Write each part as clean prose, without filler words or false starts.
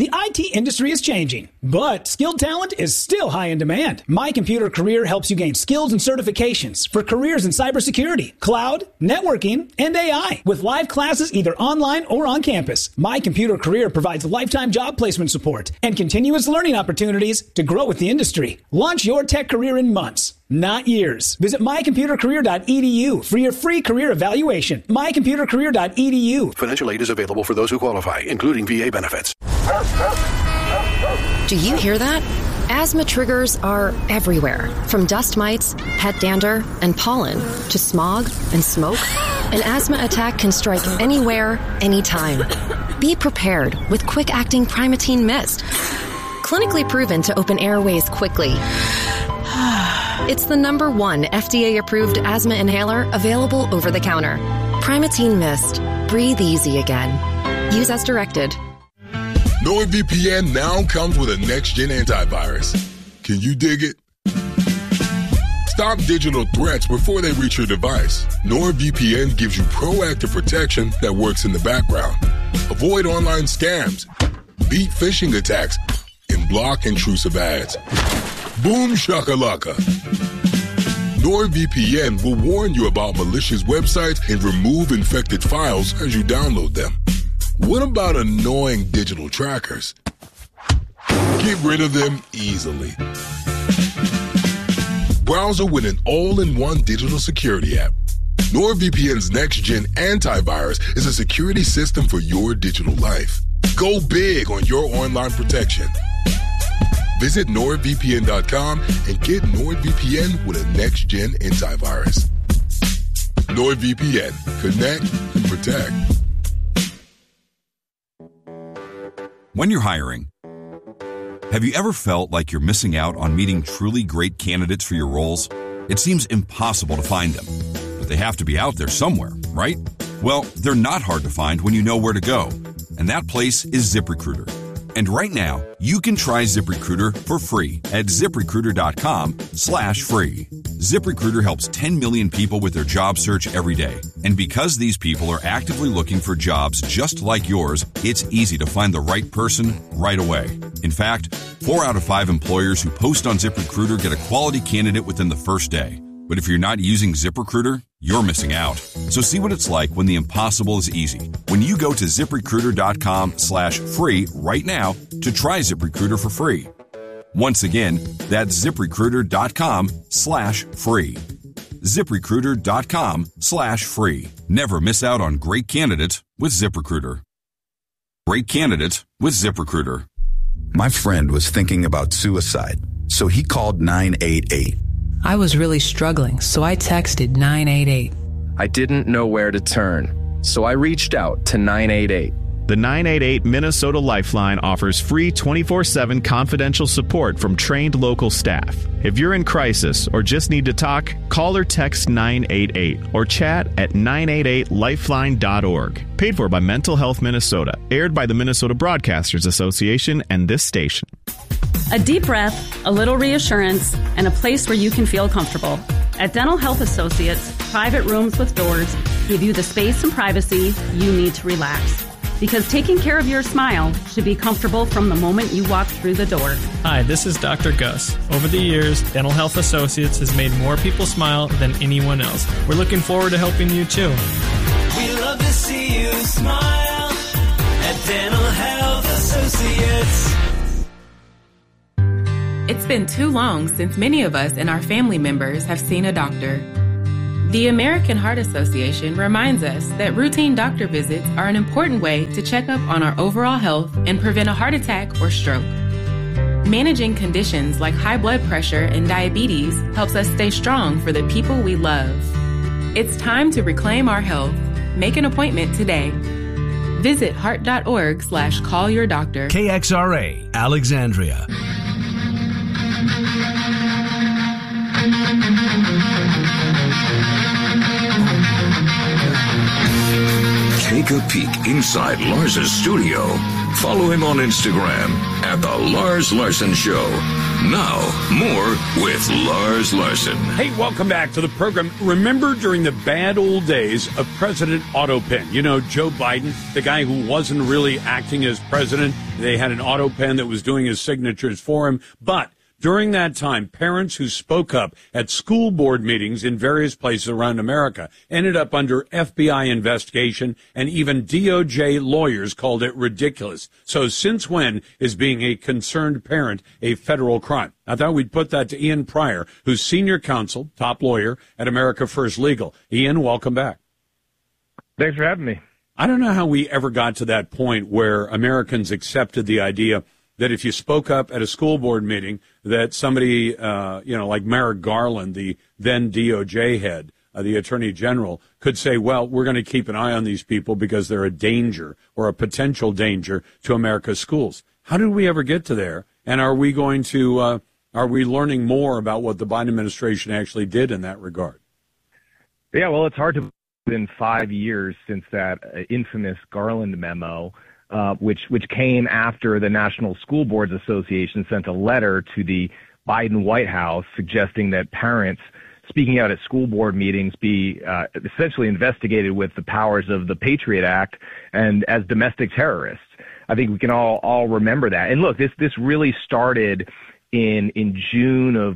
The IT industry is changing, but skilled talent is still high in demand. My Computer Career helps you gain skills and certifications for careers in cybersecurity, cloud, networking, and AI. With live classes either online or on campus, My Computer Career provides lifetime job placement support and continuous learning opportunities to grow with the industry. Launch your tech career in months, not years. Visit mycomputercareer.edu for your free career evaluation. mycomputercareer.edu. Financial aid is available for those who qualify, including VA benefits. Do you hear that? Asthma triggers are everywhere, from dust mites, pet dander, and pollen, to smog and smoke. An asthma attack can strike anywhere, anytime. Be prepared with quick-acting Primatene Mist. Clinically proven to open airways quickly. It's the #1 FDA-approved asthma inhaler available over the counter. Primatene Mist. Breathe easy again. Use as directed. NordVPN now comes with a next-gen antivirus. Can you dig it? Stop digital threats before they reach your device. NordVPN gives you proactive protection that works in the background. Avoid online scams, beat phishing attacks, and block intrusive ads. Boom shakalaka. NordVPN will warn you about malicious websites and remove infected files as you download them. What about annoying digital trackers? Get rid of them easily. Browser with an all-in-one digital security app. NordVPN's next-gen antivirus is a security system for your digital life. Go big on your online protection. Visit NordVPN.com and get NordVPN with a next-gen antivirus. NordVPN. Connect and protect. When you're hiring, have you ever felt like you're missing out on meeting truly great candidates for your roles? It seems impossible to find them, but they have to be out there somewhere, right? Well, they're not hard to find when you know where to go, and that place is ZipRecruiter. And right now, you can try ZipRecruiter for free at ZipRecruiter.com/free. ZipRecruiter helps 10 million people with their job search every day. And because these people are actively looking for jobs just like yours, it's easy to find the right person right away. In fact, 4 out of 5 employers who post on ZipRecruiter get a quality candidate within the first day. But if you're not using ZipRecruiter, you're missing out. So see what it's like when the impossible is easy. When you go to ZipRecruiter.com/free right now to try ZipRecruiter for free. Once again, that's ZipRecruiter.com/free. ZipRecruiter.com/free. Never miss out on great candidates with ZipRecruiter. Great candidates with ZipRecruiter. My friend was thinking about suicide, so he called 988. I was really struggling, so I texted 988. I didn't know where to turn, so I reached out to 988. The 988 Minnesota Lifeline offers free 24/7 confidential support from trained local staff. If you're in crisis or just need to talk, call or text 988 or chat at 988lifeline.org. Paid for by Mental Health Minnesota. Aired by the Minnesota Broadcasters Association and this station. A deep breath, a little reassurance, and a place where you can feel comfortable. At Dental Health Associates, private rooms with doors give you the space and privacy you need to relax. Because taking care of your smile should be comfortable from the moment you walk through the door. Hi, this is Dr. Gus. Over the years, Dental Health Associates has made more people smile than anyone else. We're looking forward to helping you too. We love to see you smile at Dental Health Associates. It's been too long since many of us and our family members have seen a doctor. The American Heart Association reminds us that routine doctor visits are an important way to check up on our overall health and prevent a heart attack or stroke. Managing conditions like high blood pressure and diabetes helps us stay strong for the people we love. It's time to reclaim our health. Make an appointment today. Visit heart.org/callyourdoctor. KXRA, Alexandria. Take a peek inside Lars's studio. Follow him on Instagram at The Lars Larson Show. Now, more with Lars Larson. Hey, welcome back to the program. Remember during the bad old days of President Auto Pen, you know, Joe Biden, the guy who wasn't really acting as president, they had an auto pen that was doing his signatures for him, but during that time, parents who spoke up at school board meetings in various places around America ended up under FBI investigation, and even DOJ lawyers called it ridiculous. So since when is being a concerned parent a federal crime? I thought we'd put that to Ian Pryor, who's senior counsel, top lawyer at America First Legal. Ian, welcome back. Thanks for having me. I don't know how we ever got to that point where Americans accepted the idea that if you spoke up at a school board meeting, that somebody, like Merrick Garland, the then DOJ head, the Attorney General, could say, well, we're going to keep an eye on these people because they're a danger or a potential danger to America's schools. How did we ever get to there? And are we going to, are we learning more about what the Biden administration actually did in that regard? Yeah, well, it's hard to been 5 years since that infamous Garland memo, which came after the National School Boards Association sent a letter to the Biden White House suggesting that parents speaking out at school board meetings be essentially investigated with the powers of the Patriot Act and as domestic terrorists. I think we can all remember that. And look, this really started in June of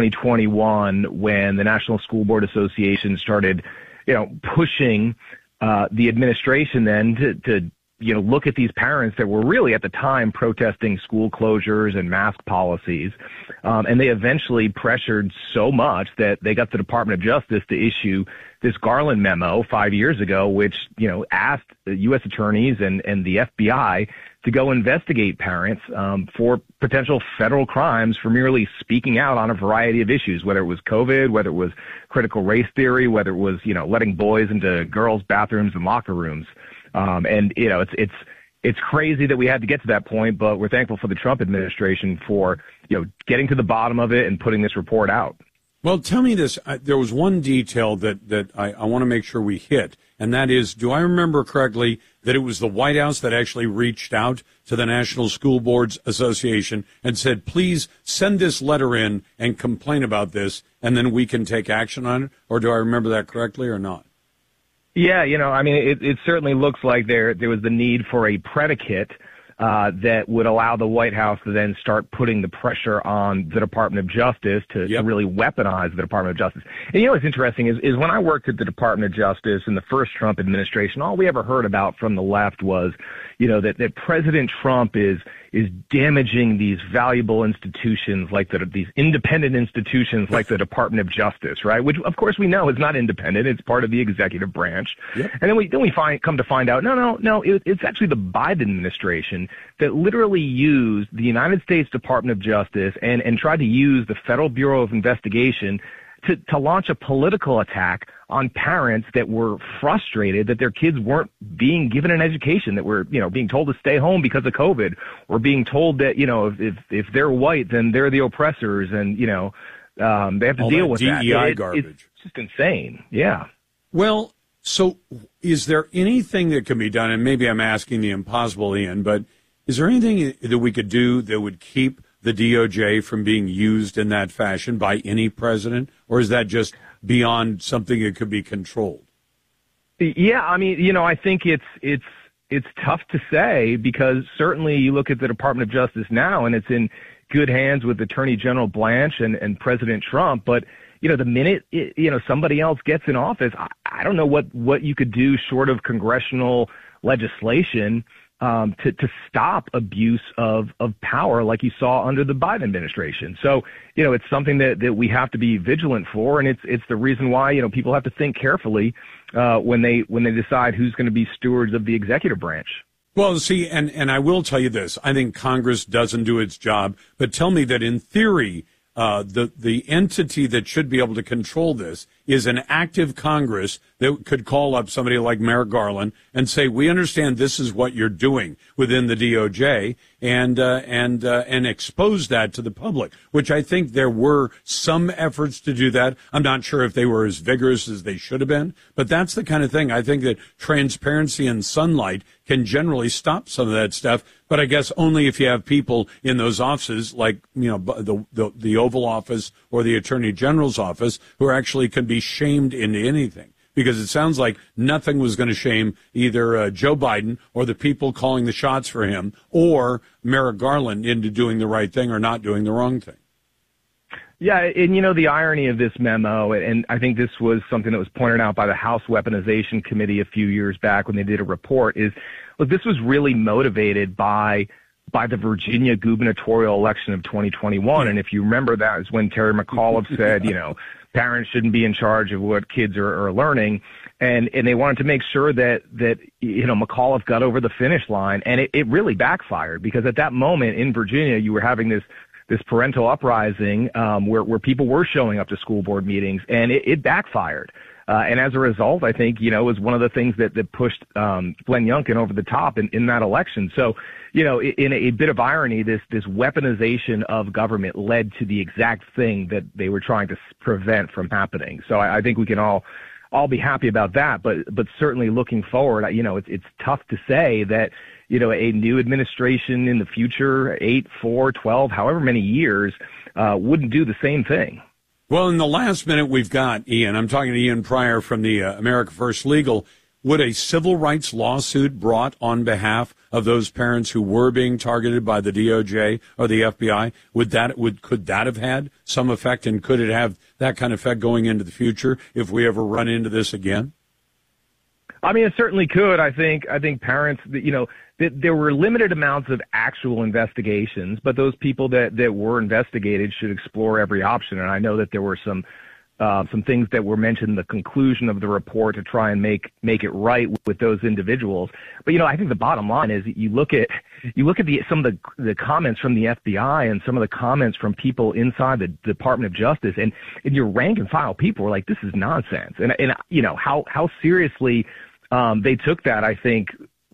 2021 when the National School Board Association started, pushing the administration then to look at these parents that were really at the time protesting school closures and mask policies. And they eventually pressured so much that they got the Department of Justice to issue this Garland memo 5 years ago, which, asked the U.S. attorneys and the FBI to go investigate parents for potential federal crimes for merely speaking out on a variety of issues, whether it was COVID, whether it was critical race theory, whether it was, letting boys into girls' bathrooms and locker rooms. It's crazy that we had to get to that point, but we're thankful for the Trump administration for, getting to the bottom of it and putting this report out. Well, tell me this. There was one detail that I want to make sure we hit, and that is, do I remember correctly that it was the White House that actually reached out to the National School Boards Association and said, please send this letter in and complain about this, and then we can take action on it? Or do I remember that correctly or not? Yeah, it certainly looks like there was the need for a predicate that would allow the White House to then start putting the pressure on the Department of Justice to really weaponize the Department of Justice. And what's interesting is when I worked at the Department of Justice in the first Trump administration, all we ever heard about from the left was, that President Trump is damaging these valuable institutions like these independent institutions like the Department of Justice, right? Which of course we know is not independent; it's part of the executive branch. Yep. And then we come to find out, no, it's actually the Biden administration that literally used the United States Department of Justice and tried to use the Federal Bureau of Investigation to launch a political attack on parents that were frustrated that their kids weren't being given an education, that were, being told to stay home because of COVID, or being told that, if they're white, then they're the oppressors, and, they have to deal with that. DEI garbage. It's just insane. Yeah. Well, so is there anything that can be done, and maybe I'm asking the impossible, Ian, but is there anything that we could do that would keep the DOJ from being used in that fashion by any president, or is that just beyond something that could be controlled? Yeah, I think it's tough to say, because certainly you look at the Department of Justice now and it's in good hands with Attorney General Blanche and President Trump, but the minute somebody else gets in office, I don't know what you could do short of congressional legislation to stop abuse of power like you saw under the Biden administration. So, it's something that we have to be vigilant for, and it's the reason why, people have to think carefully when they decide who's going to be stewards of the executive branch. Well, see, and I will tell you this, I think Congress doesn't do its job, but tell me that in theory, the entity that should be able to control this is an active Congress that could call up somebody like Merrick Garland and say, we understand this is what you're doing within the DOJ, and expose that to the public, which I think there were some efforts to do that. I'm not sure if they were as vigorous as they should have been, but that's the kind of thing. I think that transparency and sunlight can generally stop some of that stuff, but I guess only if you have people in those offices, like, the Oval Office or the Attorney General's office, who actually can be shamed into anything. Because it sounds like nothing was going to shame either Joe Biden or the people calling the shots for him, or Merrick Garland into doing the right thing or not doing the wrong thing. Yeah, and the irony of this memo, and I think this was something that was pointed out by the House Weaponization Committee a few years back when they did a report, is, look, this was really motivated by the Virginia gubernatorial election of 2021. And if you remember, that is when Terry McAuliffe said, parents shouldn't be in charge of what kids are learning. And they wanted to make sure that McAuliffe got over the finish line. And it really backfired, because at that moment in Virginia, you were having this parental uprising, where people were showing up to school board meetings, and it backfired. And as a result, I think, it was one of the things that pushed Glenn Youngkin over the top in that election. So, in a bit of irony, this weaponization of government led to the exact thing that they were trying to prevent from happening. So I think we can all be happy about that. But certainly looking forward, it's tough to say that, a new administration in the future, 8, 4, 12, however many years, wouldn't do the same thing. Well, in the last minute we've got, Ian, I'm talking to Ian Pryor from the America First Legal. Would a civil rights lawsuit brought on behalf of those parents who were being targeted by the DOJ or the FBI, could that have had some effect, and could it have that kind of effect going into the future if we ever run into this again? I mean, it certainly could. I think parents, there were limited amounts of actual investigations, but those people that were investigated should explore every option. And I know that there were some things that were mentioned in the conclusion of the report to try and make it right with those individuals. But, I think the bottom line is you look at some of the comments from the FBI and some of the comments from people inside the Department of Justice, and your rank and file people were like, this is nonsense. And how seriously they took that, I think,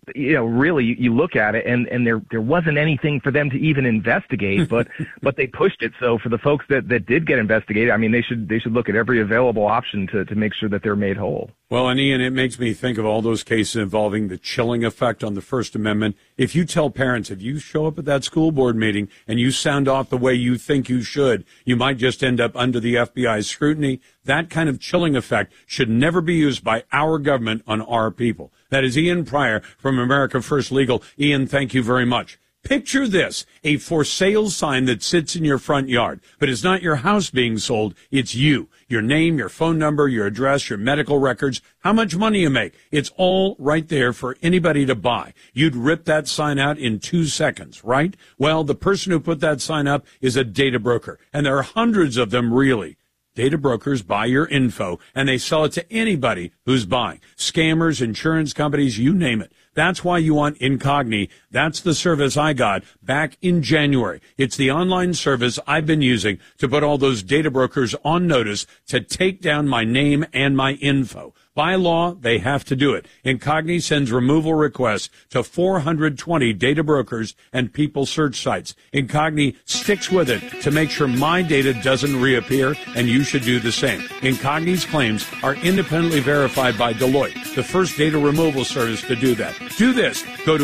really you look at it and there wasn't anything for them to even investigate, but they pushed it. So for the folks that did get investigated, I mean, they should look at every available option to make sure that they're made whole. Well, and Ian, it makes me think of all those cases involving the chilling effect on the First Amendment. If you tell parents, if you show up at that school board meeting and you sound off the way you think you should, you might just end up under the FBI's scrutiny. That kind of chilling effect should never be used by our government on our people. That is Ian Pryor from America First Legal. Ian, thank you very much. Picture this, a for sale sign that sits in your front yard, but it's not your house being sold, it's you. Your name, your phone number, your address, your medical records, how much money you make. It's all right there for anybody to buy. You'd rip that sign out in 2 seconds, right? Well, the person who put that sign up is a data broker, and there are hundreds of them really. Data brokers buy your info, and they sell it to anybody who's buying. Scammers, insurance companies, you name it. That's why you want Incogni. That's the service I got back in January. It's the online service I've been using to put all those data brokers on notice to take down my name and my info. By law, they have to do it. Incogni sends removal requests to 420 data brokers and people search sites. Incogni sticks with it to make sure my data doesn't reappear, and you should do the same. Incogni's claims are independently verified by Deloitte, the first data removal service to do that. Do this. Go to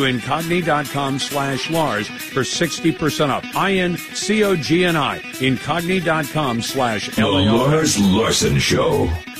Incogni.com/Lars for 60% off. INCOGNI. Incogni.com/LARS. The Lars Larson Show.